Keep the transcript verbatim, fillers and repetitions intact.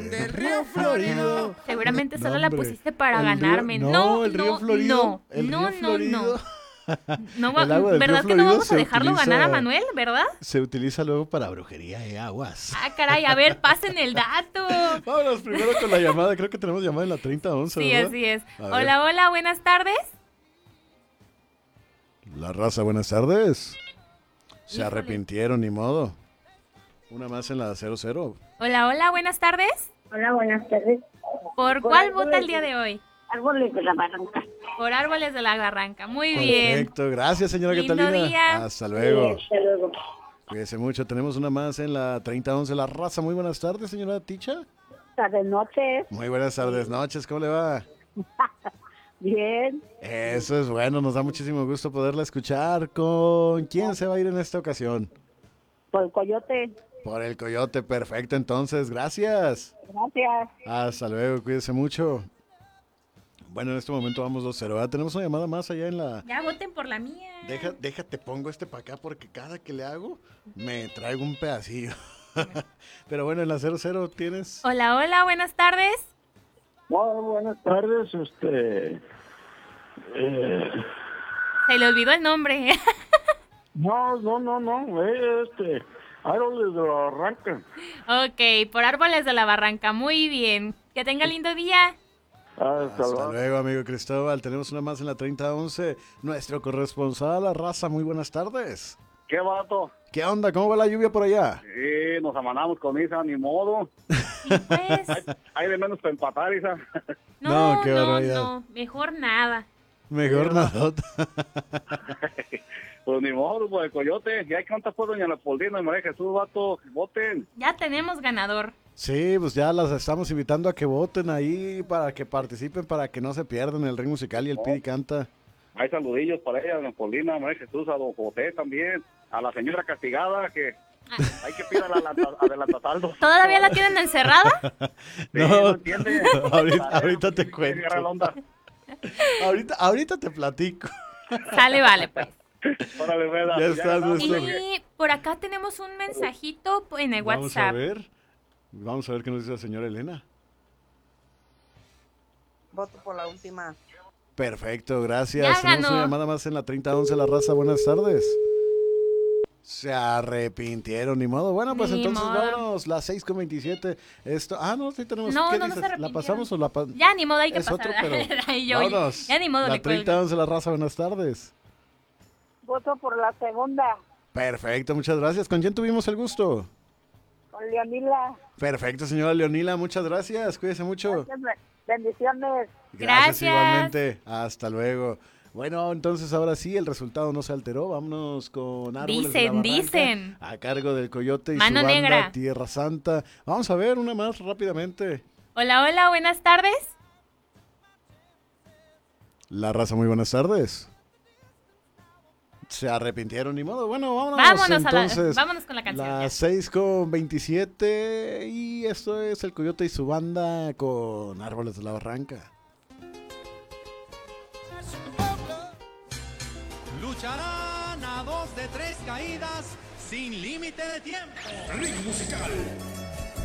de Río Florido. Seguramente solo No, la hombre. pusiste para El río- ganarme. no, No, el río no, Florido, no, el no, río no, Florido. no. No va- El agua del ¿Verdad río que no Florido vamos a se dejarlo utiliza- ganar a Manuel, verdad? Se utiliza luego para brujería y aguas. Ah, caray, a ver, pasen el dato. Vámonos primero con la llamada. Creo que tenemos llamada en la treinta once, Sí, ¿verdad? así es. A ver. Hola, hola, buenas tardes. La raza, buenas tardes. Se Híjole. arrepintieron, ni modo. Una más en la cero cero. Hola, hola, buenas tardes. Hola, buenas tardes. ¿Por Por cuál árboles vota el día de- de hoy? Árboles de la barranca. Por Árboles de la Barranca. Muy bien. Perfecto, gracias señora Lindo Catalina. día. Hasta luego. Sí, hasta luego. Cuídese mucho. Tenemos una más en la treinta once. La raza, muy buenas tardes, señora Ticha. Tardes, noches. Muy buenas tardes, noches. ¿Cómo le va? Bien. Eso es bueno, nos da muchísimo gusto poderla escuchar. ¿Con quién se va a ir en esta ocasión? Por el coyote. Por el coyote, perfecto. Entonces, gracias. Gracias. Hasta luego, cuídese mucho. Bueno, en este momento vamos dos cero. ¿verdad? Tenemos una llamada más allá en la... Ya voten por la mía. Deja, déjate, pongo este para acá porque cada que le hago me traigo un pedacillo. Pero bueno, en la cero cero tienes... Hola, hola, buenas tardes. Bueno, buenas tardes, este... eh, Se le olvidó el nombre. no, no, no, no, eh, este... Árboles de la Barranca. Ok, por Árboles de la Barranca. Muy bien. Que tenga lindo día. Hasta Hasta luego. luego, amigo Cristóbal. Tenemos una más en la treinta once. Nuestro corresponsal, La Raza, muy buenas tardes. ¿Qué vato? ¿Qué onda? ¿Cómo va la lluvia por allá? Sí, nos amanamos con Isa, ni modo. Sí, pues. Hay de menos para empatar, Isa. No, No, qué no, barbaridad. no. Mejor nada. Mejor nadota. Pues ni modo, pues el coyote. Ya hay cuántas fue doña Leopoldina y María Jesús, vato. Voten. Ya tenemos ganador. Sí, pues ya las estamos invitando a que voten ahí para que participen, para que no se pierdan el ring musical y el Pidi Canta. Hay saludillos para ella, doña Leopoldina, María Jesús, a don José también. A la señora castigada, que hay que pedir adelantasaldo. ¿Todavía la tienen encerrada? No, entiende. ahorita, Para ahorita te ella, cuento. agarra la onda. Ahorita, ahorita te platico. Sale, vale, pues. Órale, pues, Ya ya estás, ganamos. nuestro- Y por acá tenemos un mensajito en el Vamos a WhatsApp. ver. Vamos a ver qué nos dice la señora Elena. Voto por la última. Perfecto, gracias. Ya Tenemos ganó. una llamada más en la treinta once, La Raza, buenas tardes. Se arrepintieron, ni modo. Bueno, pues Ni entonces modo. vámonos, las seis con veintisiete. Esto, ah, no, sí tenemos. No, ¿qué no, no dices? se ¿La arrepintieron. pasamos o la pa- Ya ni modo, hay que Es pasar. otro, pero Ay, yo- vámonos. ya ni modo, La le cuelgo. treinta once, La Raza, buenas tardes. Voto por la segunda. Perfecto, muchas gracias. ¿Con quién tuvimos el gusto? Con Leonila. Perfecto, señora Leonila, muchas gracias. Cuídese mucho. Gracias, bendiciones. Gracias. igualmente. Hasta luego. Bueno, entonces ahora sí, el resultado no se alteró. Vámonos con Árboles de la Dicen, Barranca, dicen. a cargo del Coyote y Mano su banda Negra. Tierra Santa. Vamos a ver una más rápidamente. Hola, hola, buenas tardes. La Raza, muy buenas tardes. Se arrepintieron, ni modo. Bueno, vámonos. Vámonos, a la- entonces. vámonos con la canción. ya. Las seis con veintisiete y esto es el Coyote y su banda con Árboles de la Barranca. Lucharán a dos de tres caídas sin límite de tiempo. Ring musical.